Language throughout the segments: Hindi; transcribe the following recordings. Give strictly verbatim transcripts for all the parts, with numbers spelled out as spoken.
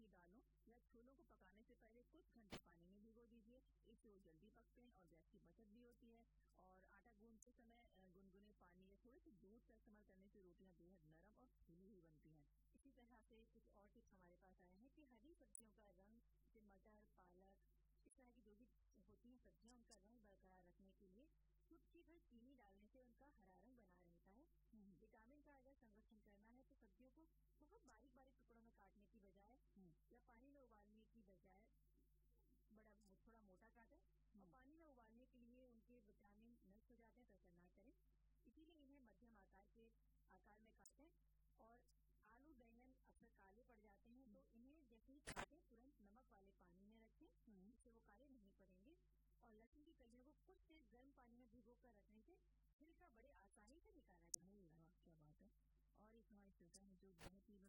की दालों या छोलों को पकाने से पहले कुछ घंटे पानी में भिगो दीजिए। इससे वो जल्दी पकते हैं और गैस की बचत भी होती है। और आटा गूंदते समय गुनगुने पानी या थोड़े से दूध का इस्तेमाल करने से रोटियां बेहद नरम और फूली हुई बनती हैं। इसी तरह से कुछ और टिप्स हमारे पास आए हैं कि हरी सब्जियों का रंग, जैसे मटर, पालक, इस तरह की जो भी होती हैं सब्जियां, उनका रंग बरकरार रखने के लिए चुटकी भर चीनी डालने से उनका हरा रंग बना रहता है। विटामिन का अगर संरक्षण करना है तो सब्जियों को बहुत बारीक बारीक टुकड़ों में काटने की बजाय या पानी में उबालने की बजाय बड़ा थोड़ा मोटा काटें और पानी में उबालने के लिए उनके विटामिन नष्ट हो जाते हैं, तो ऐसा ना करें। इसीलिए इन्हें मध्यम आकार के आकार में काटें। और आलू बैंगन अक्सर काले पड़ जाते हैं, तो इन्हें जैसे ही काटें तुरंत नमक वाले पानी में रखें, इससे वो काले नहीं पड़ेंगे। और लहसुन की कलियों को कुछ देर गर्म पानी में भिगो कर रखने से छिलका बड़े आसानी से निकाला जा सकता है। क्या बात है। और एक हमारी श्रोता है जो बहुत ही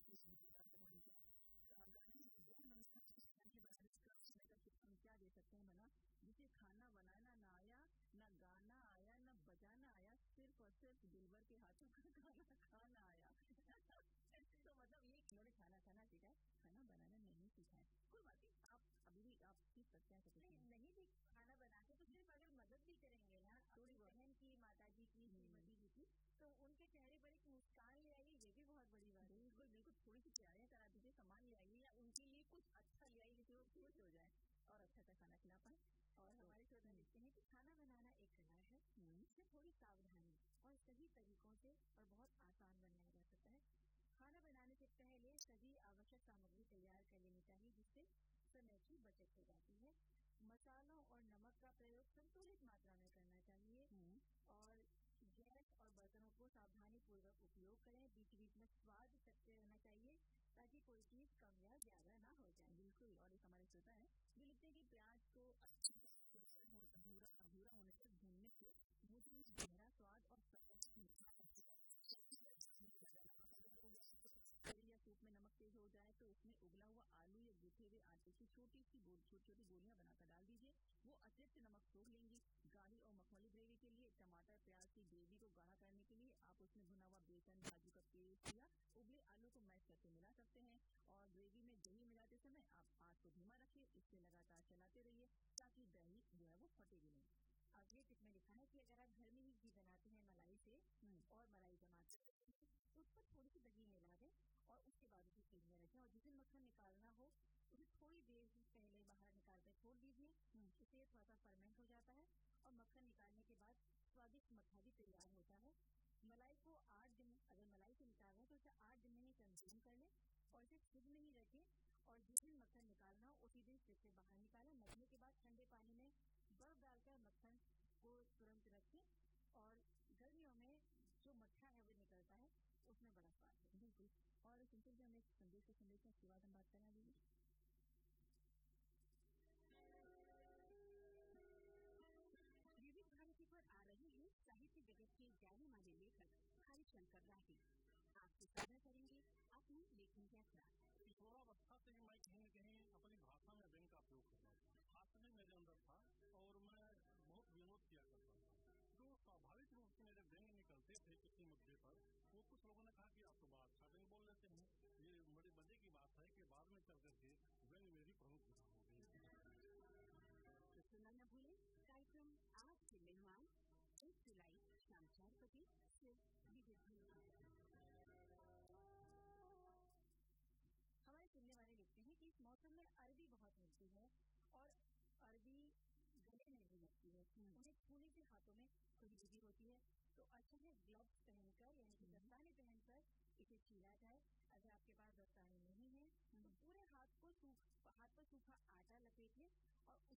हम क्या दे सकते हैं बना, जिसे खाना बनाना ना आया, न गाना आया, न बजाना आया, सिर्फ और सिर्फ दिलबर के हाथों का खाना खाना आया। तो मतलब ये इन्होंने खाना खाना सीखा है, खाना बनाना नहीं सीखा है। कोई बात नहीं, आप अभी भी आप सीख सकते हैं। नहीं, नहीं भी खाना बनाते तो सिर्फ अगर मदद भी करेंगे ना थोड़ी बहन की, माता जी की, श्रीमती जी की, तो उनके चेहरे पर एक मुस्कान ले आइए, ये भी बहुत बड़ी बात है। बिल्कुल बिल्कुल, थोड़ी सी तैयारियां करा दीजिए, सामान ले आइए या उनके लिए कुछ अच्छा ले आइए जिससे वो खुश हो जाए और अच्छा सा खाना खिला पाए। और हमारे श्रोता लिखते हैं कि खाना बनाना एक कला है, इसमें थोड़ी सावधानी और सही तरीकों से और बहुत आसान बनाया जा सकता है। खाना बनाने से पहले सभी आवश्यक सामग्री तैयार कर लेनी चाहिए, जिससे समय की बचत हो जाती है। मसालों और नमक का प्रयोग संतुलित मात्रा में करना चाहिए और गैस और बर्तनों को सावधानी पूर्वक उपयोग करें। बीच बीच में स्वाद चखते रहना चाहिए ताकि कोई चीज कम या ज्यादा ना हो जाए। बिल्कुल। और एक हमारे श्रोता है जो लिखते हैं कि प्याज को भूरा भूरा होने तक भूनने से मुझे गहरा स्वाद और या सूप में नमक तेज हो जाए तो उसमें उबला हुआ आलू या गूथे हुए आटे की छोटी सी छोटी छोटी गोलियां बनाकर डाल दीजिए। वो अतिरिक्त नमक सोख लेंगी। गाढ़ी और मखमली ग्रेवी के लिए टमाटर प्याज की ग्रेवी को गाढ़ा करने के लिए आप उसमें भुना हुआ बेसन, काजू का पेस्ट या उबले आलू को मैश करके मिला सकते हैं। और ग्रेवी में दही मिलाते समय आप आंच को धीमा रखिए, इससे लगातार चलाते रहिए ताकि दही जो है वो फटेगी नहीं। अगले टिप में लिखा है कि अगर आप घर में ही घी बनाते हैं मलाई से और मलाई जमाते हैं तो उस पर थोड़ी सी दही मिला दें और उसके बाद उसे फ्रिज में रखें। और जिस दिन मक्खन निकालना हो उसे थोड़ी देर पहले बाहर निकाल कर छोड़ दीजिए, इससे थोड़ा सा फर्मेंट हो जाता है और मक्खन निकालने के बाद स्वादिष्ट मक्खन भी तैयार होता है। मलाई को आठ दिन अगर मलाई से निकाल रहे हैं तो उसे आठ दिन में ही कंज्यूम कर लें और इसे फ्रिज में ही रखें। और जिस दिन मक्खन निकालना हो उसी दिन फ्रिज से बाहर निकालें। मरने के बाद ठंडे पानी में बर्फ डालकर मक्खन को तुरंत रखें। और गर्मियों में जो मट्ठा है वो निकलता है, उसमें बड़ा स्वाद है। बिल्कुल। और सिंपल हम एक संदेश को संदेश में उसके बाद हम बात करा दीजिए। विविध भारती पर आ रही है साहित्य जगत के जाने माने लेखक हरिशंकर राही। आपसे साझा करेंगे अपनी लेखन यात्रा। किशोरावस्था से मैं कहीं न कहीं अपनी भाषा में व्यंग का प्रयोग करता था। हास्य मेरे अंदर था और मैं बहुत विनोद किया करता था। जो स्वाभाविक रूप से मेरे व्यंग निकलते थे किसी मुद्दे पर, वो कुछ लोगों ने कहा कि आप तो बड़ा अच्छा व्यंग बोल लेते हैं। ये बड़ी मजे की बात है कि बाद में चल करके व्यंग मेरी प्रमुख विधा हो गई। तो सुनना न भूलें कार्यक्रम आज के मेहमान एक जुलाई शाम चार बजे हमारे सुनने वाले लिखते हैं कि इस मौसम में अरबी बहुत मिलती है और अरबी गले में भी लगती है। उन्हें छूने से हाथों में खुजली होती है, तो अच्छा है ग्लव्स पहनकर यानी कि दस्ताने पहनकर इसे छीला जाए। अगर आपके पास दस्ताने नहीं है तो पूरे हाथ को सूख हाथ पर सूखा आटा लपेटें और